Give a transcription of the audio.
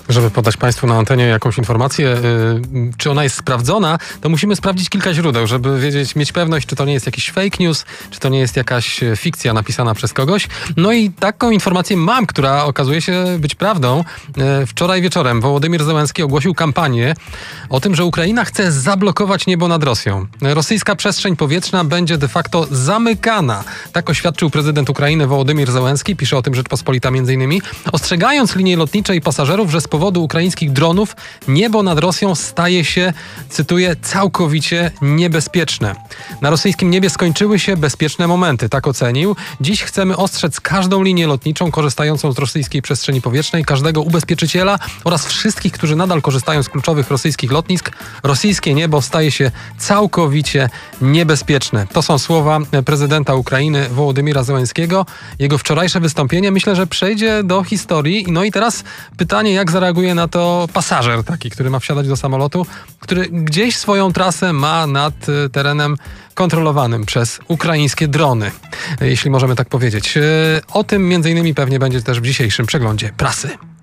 Żeby podać Państwu na antenie jakąś informację, czy ona jest sprawdzona, to musimy sprawdzić kilka źródeł, żeby mieć pewność, czy to nie jest jakiś fake news, czy to nie jest jakaś fikcja napisana przez kogoś. No i taką informację mam, która okazuje się być prawdą. Wczoraj wieczorem Wołodymyr Zełenski ogłosił kampanię o tym, że Ukraina chce zablokować niebo nad Rosją. Rosyjska przestrzeń powietrzna będzie de facto zamykana. Tak oświadczył prezydent Ukrainy Wołodymyr Zełenski, pisze o tym Rzeczpospolita m.in., ostrzegając linie lotnicze i pasażerów, że z powodu ukraińskich dronów niebo nad Rosją staje się, cytuję, całkowicie niebezpieczne. Na rosyjskim niebie skończyły się bezpieczne momenty, tak ocenił. Dziś chcemy ostrzec każdą linię lotniczą korzystającą z rosyjskiej przestrzeni powietrznej, każdego ubezpieczyciela oraz wszystkich, którzy nadal korzystają z kluczowych rosyjskich lotnisk. Rosyjskie niebo staje się całkowicie niebezpieczne. To są słowa prezydenta Ukrainy Wołodymyra Zełenskiego. Jego wczorajsze wystąpienie, myślę, że przejdzie do historii. No i teraz pytanie, jak zareaguje na to pasażer taki, który ma wsiadać do samolotu, który gdzieś swoją trasę ma nad terenem kontrolowanym przez ukraińskie drony, jeśli możemy tak powiedzieć. O tym między innymi pewnie będzie też w dzisiejszym przeglądzie prasy.